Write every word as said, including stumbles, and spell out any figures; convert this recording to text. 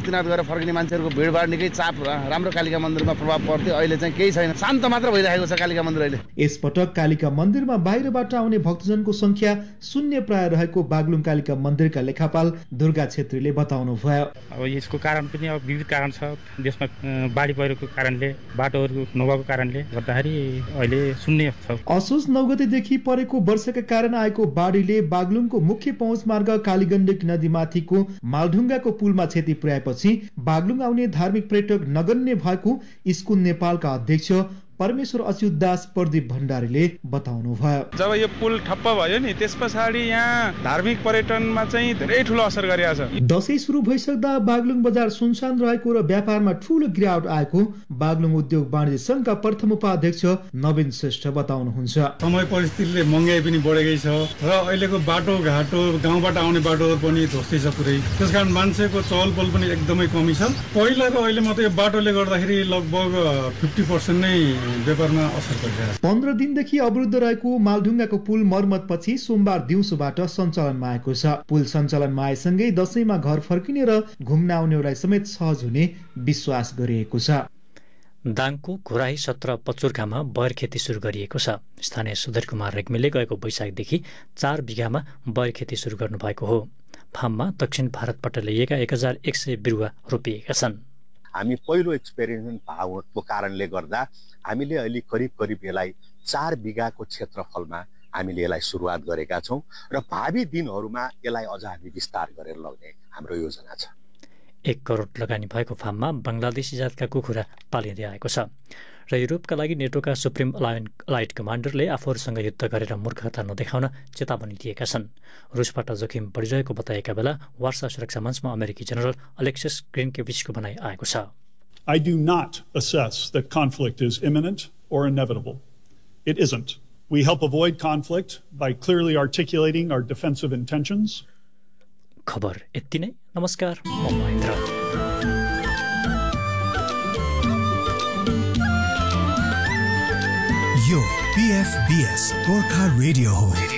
मुक्तिनाथ गएर फर्किने मान्छेहरूको भिडभाड निकै चाप राम्रो कालिका मन्दिरमा प्रभाव पर्थ्यो। अहिले चाहिँ केही छैन, शान्त मात्र भइरहेको छ कालिका मन्दिर अहिले। यसपटक कालिका मन्दिरमा बाहिरबाट आउने भक्तजनको संख्या शून्य प्राय रहेको बागलुङ कालिका मन्दिरका लेखापाल दुर्गा छेत्रीले बताउनु भयो। अब यसको कारण पनि अब विविध कारण छ। देशमा बाढी पहिरोको कारणले, बाटोहरू नभएको कारणले गर्दाखेरि अहिले शून्य छ। असोज नौ गतेदेखि परेको वर्षाका कारण आएको बाढीले बागलुङको मुख्य पहुँच मार्ग कालीगण्डक नदीमाथिको मालढुङ्गाको पुलमा क्षति पुर्याएपछि बागलुङ आउने धार्मिक पर्यटक नगन्य भएको स्कुल नेपालका अध्यक्ष परमेश्वर अच्युत दास प्रदीप भण्डारीले बताउनु भयो। जब यो पुल ठप्प भयो नि त्यस पछाडि यहाँ धार्मिक पर्यटनमा चाहिँ धेरै ठुलो असर गरेको छ। दशैं सुरु भइसक्दा बागलुङ बजार सुनसान रहेको र व्यापारमा ठुलो गिरावट आएको बागलुङ उद्योग वाणिज्य संघका प्रथम उपाध्यक्ष नवीन श्रेष्ठ बताउनुहुन्छ। समय परिस्थितिले महँगाई पनि बढेकै छ र अहिलेको बाटो घाटो गाउँबाट आउने बाटोहरू पनि ध्वस्तै छ पुरै। त्यसकारण मान्छेको चहलपहल पनि एकदमै कमी छ। पहिला र अहिले मात्रै बाटोले गर्दाखेरि लगभग फिफ्टी पर्सेन्ट नै व्यापारमा असर परिरहेको छ। पन्ध्र दिनदेखि अवरुद्ध रहेको मालढुङ्गाको पुल मर्मतपछि सोमबार दिउँसोबाट सञ्चालनमा आएको छ। पुल सञ्चालनमा आएसँगै दशैंमा घर फर्किने र घुम्न आउनेहरूलाई समेत सहज हुने विश्वास गरिएको छ। दाङको घोराही सत्र पचुर्कामा बयर खेती सुरु गरिएको छ। स्थानीय सुधीर कुमार रेग्मीले गएको वैशाखदेखि चार बिघामा बयर खेती सुरु गर्नुभएको हो। फार्ममा दक्षिण भारतबाट ल्याइएका एक हजार एक सय बिरुवा रोपिएका छन्। हामी पहिलो एक्सपेरिमेन्ट भएको कारणले गर्दा हामीले अहिले करिब करिब यसलाई चार बिघाको क्षेत्रफलमा हामीले यसलाई सुरुवात गरेका छौँ र भावी दिनहरूमा यसलाई अझ हामी विस्तार गरेर लग्ने हाम्रो योजना छ। एक करोड लगानी भएको फार्ममा बङ्गलादेशी जातका कुखुरा पालिँदै आएको छ र युरोपका लागि नेटोका सुप्रिम अलाइड कमान्डरले आफूहरूसँग युद्ध गरेर मूर्खता नदेखाउन चेतावनी दिएका छन्। रुसबाट जोखिम बढिरहेको बताएका बेला वार्सा सुरक्षा मञ्चमा अमेरिकी जनरल अलेक्सिस ग्रिन्केभिचको भनाइ आएको छ। I do not assess that conflict is imminent or inevitable. It isn't. We help avoid conflict by clearly articulating our defensive intentions. खबर यति नै। नमस्कार, म महेन्द्र। यो पीएफबीएस गोर्खा रेडियो हो।